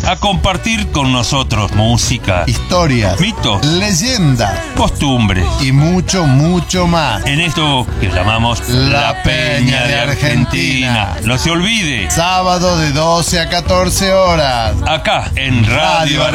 a compartir con nosotros música, historias, mitos, leyendas, costumbres y mucho, mucho más. en esto que llamamos La Peña de Argentina. No se olvide, Sábado de 12 a 14 horas. acá en Radio